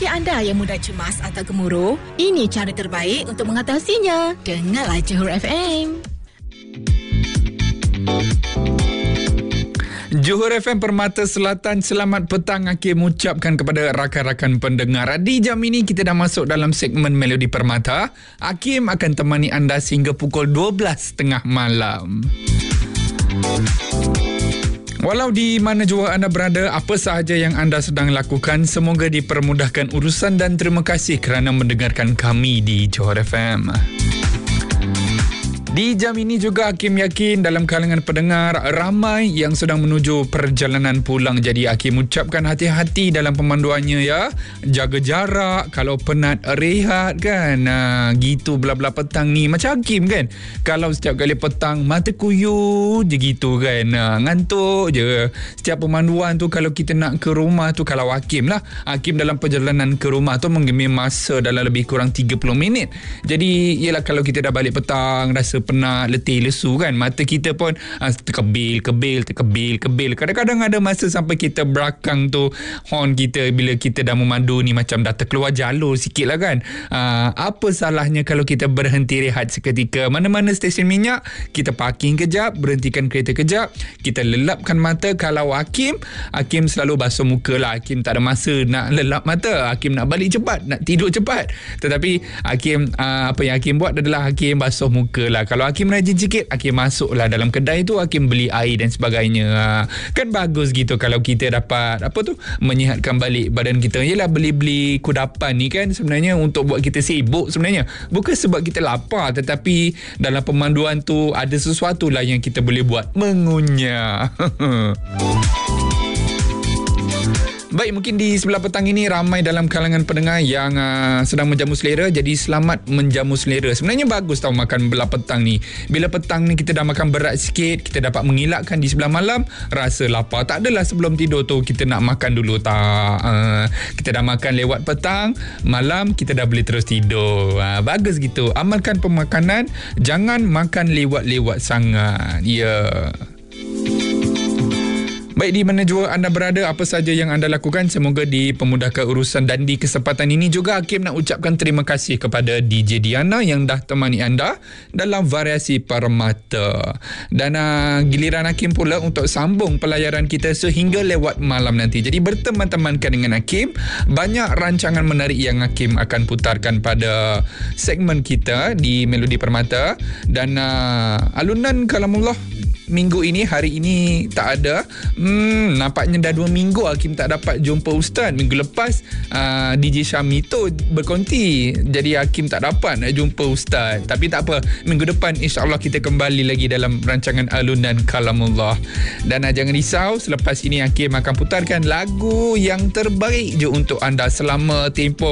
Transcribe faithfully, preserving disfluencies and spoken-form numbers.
hati anda yang mudah cemas atau gemuruh? Ini cara terbaik untuk mengatasinya. Dengarlah Johor F M. Johor F M Permata Selatan, selamat petang Hakim ucapkan kepada rakan-rakan pendengar. Di jam ini kita dah masuk dalam segmen Melodi Permata. Hakim akan temani anda sehingga pukul dua belas tiga puluh malam. Walau di mana jua anda berada, apa sahaja yang anda sedang lakukan, semoga dipermudahkan urusan dan terima kasih kerana mendengarkan kami di Johor F M. Di jam ini juga Hakim yakin dalam kalangan pendengar ramai yang sedang menuju perjalanan pulang. Jadi Hakim ucapkan hati-hati dalam pemanduannya ya. Jaga jarak, kalau penat rehat kan. Nah, gitu belah-belah petang ni. Macam Hakim kan. Kalau setiap kali petang mata kuyuh je gitu kan. Nah, ngantuk je. Setiap pemanduan tu kalau kita nak ke rumah tu, kalau Hakim lah. Hakim dalam perjalanan ke rumah tu mengambil masa dalam lebih kurang tiga puluh minit. Jadi ialah kalau kita dah balik petang, rasa penat, letih, lesu kan, mata kita pun uh, terkebil, kebil, terkebil, kebil. Kadang-kadang ada masa sampai kita belakang tu horn kita bila kita dah memandu ni macam dah terkeluar jalur sikit lah kan. Uh, apa salahnya kalau kita berhenti rehat seketika, mana-mana stesen minyak, kita parking kejap, berhentikan kereta kejap, kita lelapkan mata. Kalau Hakim, Hakim selalu basuh muka lah. Hakim tak ada masa nak lelap mata. Hakim nak balik cepat, nak tidur cepat. Tetapi Hakim, uh, apa yang Hakim buat adalah Hakim basuh muka lah. Kalau Hakim rajin sikit, Hakim masuklah dalam kedai tu, Hakim beli air dan sebagainya. Ha, kan bagus gitu kalau kita dapat apa tu, menyihatkan balik badan kita. Yelah, beli-beli kudapan ni kan sebenarnya untuk buat kita sibuk sebenarnya. Bukan sebab kita lapar, tetapi dalam pemanduan tu ada sesuatu lah yang kita boleh buat, mengunyah. Baik, mungkin di sebelah petang ini ramai dalam kalangan pendengar yang uh, sedang menjamu selera. Jadi selamat menjamu selera. Sebenarnya bagus tau makan belah petang ni. Bila petang ni kita dah makan berat sikit, kita dapat mengelakkan di sebelah malam rasa lapar. Tak adalah sebelum tidur tu kita nak makan dulu, tak. Uh, kita dah makan lewat petang, malam kita dah boleh terus tidur. Uh, bagus gitu. Amalkan pemakanan, jangan makan lewat-lewat sangat. Ya. Yeah. Baik, di mana jua anda berada, apa saja yang anda lakukan, semoga dipermudahkan urusan. Dan di kesempatan ini juga Hakim nak ucapkan terima kasih kepada D J Diana yang dah temani anda dalam variasi Permata. Dan uh, giliran Hakim pula untuk sambung pelayaran kita sehingga lewat malam nanti. Jadi berteman-temankan dengan Hakim, banyak rancangan menarik yang Hakim akan putarkan pada segmen kita di Melodi Permata. Dan uh, alunan kalamullah minggu ini, hari ini tak ada. Hmm, nampaknya dah dua minggu Hakim tak dapat jumpa Ustaz. Minggu lepas uh, D J Syami tu berkonti, jadi Hakim tak dapat nak jumpa Ustaz. Tapi tak apa, minggu depan insya-Allah kita kembali lagi dalam rancangan alunan kalamullah. Dan uh, jangan risau, selepas ini Hakim akan putarkan lagu yang terbaik je untuk anda selama tempoh